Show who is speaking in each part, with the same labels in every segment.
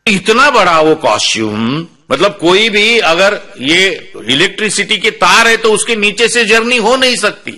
Speaker 1: इतना बड़ा वो कॉस्ट्यूम, मतलब कोई भी अगर ये इलेक्ट्रिसिटी के तार है तो उसके नीचे से जर्नी हो नहीं सकती।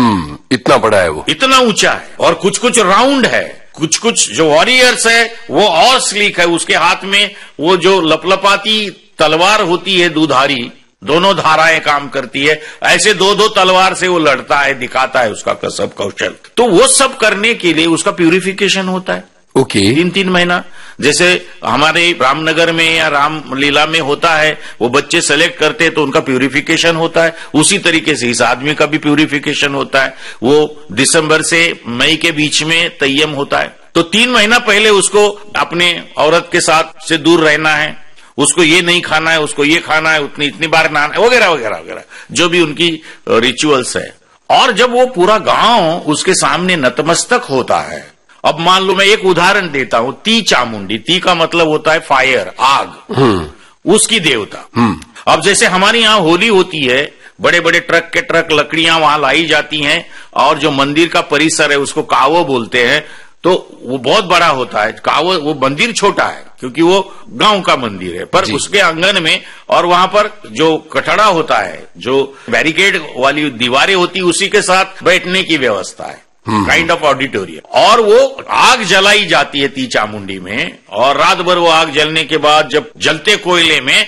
Speaker 2: इतना बड़ा है वो,
Speaker 1: इतना ऊंचा है, और कुछ कुछ राउंड है, कुछ कुछ जो वॉरियर्स है वो और स्लीक है, उसके हाथ में वो जो लपलपाती तलवार होती है दुधारी, दोनों धाराएं काम करती है, ऐसे दो दो तलवार से वो लड़ता है, दिखाता है उसका कसब कौशल। तो वो सब करने के लिए उसका प्यूरिफिकेशन होता है।
Speaker 2: ओके।
Speaker 1: 3-3 महीना, जैसे हमारे रामनगर में या रामलीला में होता है, वो बच्चे सेलेक्ट करते हैं तो उनका प्यूरिफिकेशन होता है, उसी तरीके से इस आदमी का भी प्यूरिफिकेशन होता है। वो दिसंबर से मई के बीच में तय्यम होता है, तो 3 महीना पहले उसको अपने औरत के साथ से दूर रहना है, उसको ये नहीं खाना है, उसको ये खाना है, इतनी बार नहाना है, वगैरह वगैरह वगैरह, जो भी उनकी रिचुअल्स है। और जब वो पूरा गांव उसके सामने नतमस्तक होता है, अब मान लो मैं एक उदाहरण देता हूं, ती चामुंडी, ती का मतलब होता है फायर, आग, उसकी देवता। अब जैसे हमारे यहाँ होली होती है, बड़े बड़े ट्रक के ट्रक लकड़ियां वहां लाई जाती हैं, और जो मंदिर का परिसर है उसको कावो बोलते हैं, तो वो बहुत बड़ा होता है। कावो, वो मंदिर छोटा है क्योंकि वो गांव का मंदिर है, पर उसके आंगन में और वहां पर जो कटड़ा होता है, जो बैरिकेड वाली दीवारें होती, उसी के साथ बैठने की व्यवस्था है, काइंड ऑफ ऑडिटोरियम। और वो आग जलाई जाती है ती चामुंडी में, और रात भर वो आग जलने के बाद जब जलते कोयले में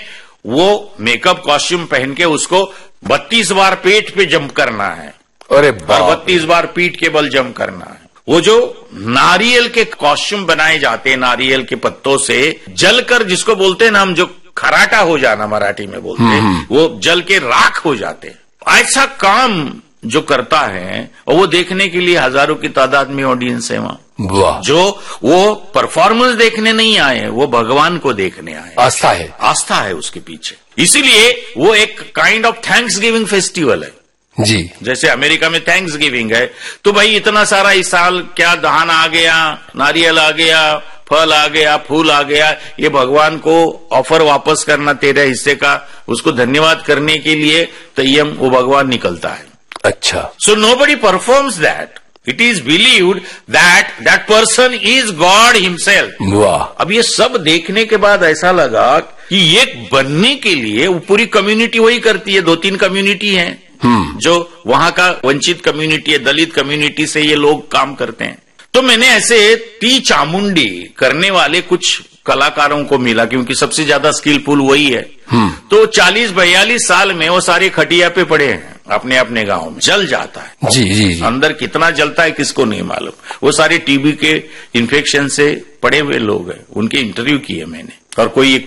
Speaker 1: वो मेकअप कॉस्ट्यूम पहन के उसको 32 बार पेट पे जंप करना है,
Speaker 2: अरे
Speaker 1: और 32 बार पीठ के बल जंप करना है। वो जो नारियल के कॉस्ट्यूम बनाए जाते हैं, नारियल के पत्तों से जलकर, जिसको बोलते हैं ना हम, जो खराटा हो जाना मराठी में बोलते हैं, वो जल के राख हो जाते हैं। ऐसा काम जो करता है, और वो देखने के लिए हजारों की तादाद में ऑडियंस है वहां, जो वो परफॉर्मेंस देखने नहीं आए, वो भगवान को देखने आए।
Speaker 2: आस्था है,
Speaker 1: आस्था है उसके पीछे, इसीलिए वो एक kind of thanks giving festival है
Speaker 2: जी।
Speaker 1: जैसे अमेरिका में थैंक्स गिविंग है, तो भाई इतना सारा इस साल क्या धान आ गया, नारियल आ गया, फल आ गया, फूल आ गया, ये भगवान को ऑफर वापस करना तेरे हिस्से का, उसको धन्यवाद करने के लिए तय्यम वो भगवान निकलता है।
Speaker 2: अच्छा,
Speaker 1: so nobody performs that, it is believed that person is God himself.
Speaker 2: वाह।
Speaker 1: अब ये सब देखने के बाद ऐसा लगा कि ये बनने के लिए वो पूरी कम्युनिटी वही करती है, 2-3 कम्युनिटी हैं जो वहां का वंचित कम्युनिटी है, दलित कम्युनिटी से ये लोग काम करते हैं। तो मैंने ऐसे ती चामुंडी करने वाले कुछ कलाकारों को मिला, क्योंकि सबसे ज्यादा स्किलफुल वही है। तो 40-42 साल में वो सारे खटिया पे पड़े हैं अपने अपने गांव में, जल जाता है।
Speaker 2: जी।
Speaker 1: अंदर कितना जलता है किसको नहीं मालूम। वो सारे टीबी के इन्फेक्शन से पड़े हुए लोग हैं, उनके इंटरव्यू किए मैंने, और कोई